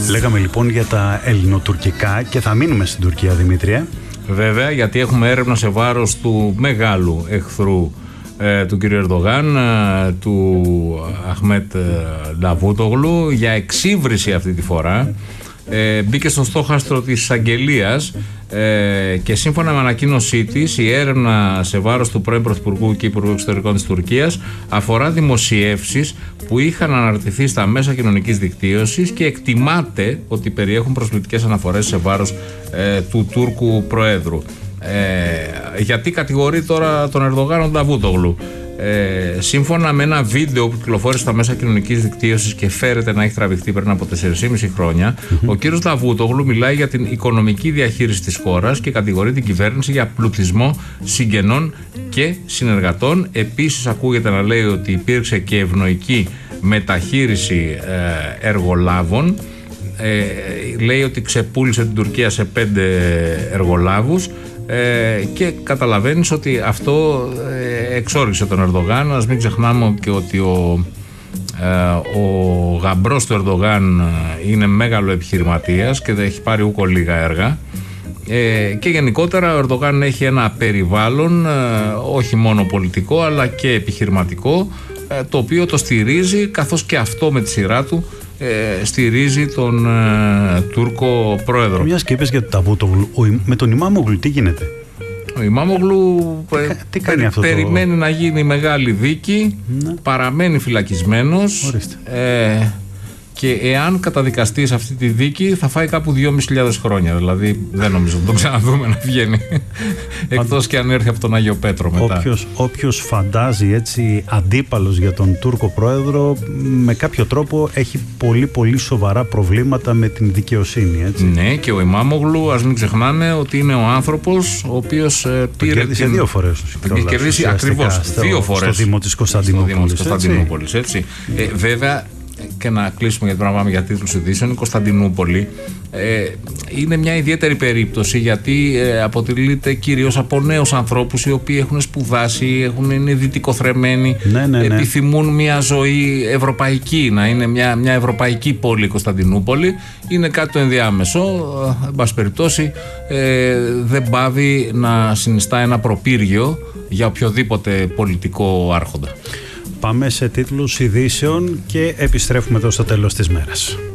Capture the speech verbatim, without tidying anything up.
Λέγαμε λοιπόν για τα ελληνοτουρκικά και θα μείνουμε στην Τουρκία, Δημήτρη. Βέβαια, γιατί έχουμε έρευνα σε βάρος του μεγάλου εχθρού ε, του κ. Ερντογάν, ε, του Αχμέτ Νταβούτογλου, για εξύβριση αυτή τη φορά. Ε, μπήκε στο στόχαστρο της εισαγγελίας ε, και σύμφωνα με ανακοίνωσή της, η έρευνα σε βάρος του πρώην Πρωθυπουργού και Υπουργού Εξωτερικών της Τουρκίας αφορά δημοσιεύσεις που είχαν αναρτηθεί στα μέσα κοινωνικής δικτύωσης και εκτιμάται ότι περιέχουν προσβλητικές αναφορές σε βάρος ε, του Τούρκου Προέδρου. Ε, γιατί κατηγορεί τώρα τον Ερντογάν ο Νταβούτογλου? Ε, σύμφωνα με ένα βίντεο που κυκλοφόρησε στα μέσα κοινωνικής δικτύωσης και φέρεται να έχει τραβηχτεί πριν από τέσσερα και μισό χρόνια, mm-hmm. ο κύριος Νταβούτογλου μιλάει για την οικονομική διαχείριση της χώρας και κατηγορεί την κυβέρνηση για πλουτισμό συγγενών και συνεργατών. Επίσης ακούγεται να λέει ότι υπήρξε και ευνοϊκή μεταχείριση ε, εργολάβων. Ε, λέει ότι ξεπούλησε την Τουρκία σε πέντε εργολάβους. Ε, και καταλαβαίνεις ότι αυτό ε, εξόριξε τον Ερντογάν. Ας μην ξεχνάμε και ότι ο, ε, ο γαμπρός του Ερντογάν είναι μέγαλο επιχειρηματίας και έχει πάρει ούκο λίγα έργα. Ε, και γενικότερα ο Ερντογάν έχει ένα περιβάλλον ε, όχι μόνο πολιτικό αλλά και επιχειρηματικό, ε, το οποίο το στηρίζει, καθώς και αυτό με τη σειρά του Ε, στηρίζει τον ε, Τούρκο πρόεδρο. Μιας και είπες για τον Νταβούτογλου, με τον Ιμάμογλου τι γίνεται? Ο Ιμάμογλου ε, τι κάνει περι, αυτό περιμένει το... να γίνει μεγάλη δίκη, ναι. Παραμένει φυλακισμένος ε, και εάν καταδικαστεί σε αυτή τη δίκη θα φάει κάπου δυόμισι χιλιάδες χρόνια. Δηλαδή δεν νομίζω να τον ξαναδούμε να βγαίνει. Εκτός και αν έρθει από τον Άγιο Πέτρο μετά. Όποιος, όποιος φαντάζει έτσι αντίπαλος για τον Τούρκο πρόεδρο, με κάποιο τρόπο έχει πολύ πολύ σοβαρά προβλήματα με την δικαιοσύνη, έτσι. Ναι, και ο Ιμάμογλου, ας μην ξεχνάμε ότι είναι ο άνθρωπος ο οποίος ε, πήρε. Κέρδισε την... δύο φορές. Έχει κερδίσει ακριβώς δύο φορές στο Δήμο της Κωνσταντινούπολης. Στο Κωνσταντινούπολης, έτσι. Ε, βέβαια, και να κλείσουμε γιατί πρέπει να πάμε για τίτλους ειδήσεων, η Κωνσταντινούπολη ε, είναι μια ιδιαίτερη περίπτωση, γιατί ε, αποτελείται κυρίως από νέους ανθρώπους οι οποίοι έχουν σπουδάσει, έχουν, είναι δυτικοθρεμμένοι, ναι, ναι, ναι. επιθυμούν μια ζωή ευρωπαϊκή, να είναι μια, μια ευρωπαϊκή πόλη η Κωνσταντινούπολη. Είναι κάτι το ενδιάμεσο, ε, εν πάση περιπτώσει ε, δεν πάβει να συνιστά ένα προπύργιο για οποιοδήποτε πολιτικό άρχοντα. Πάμε σε τίτλους ειδήσεων και επιστρέφουμε εδώ στο τέλος της μέρας.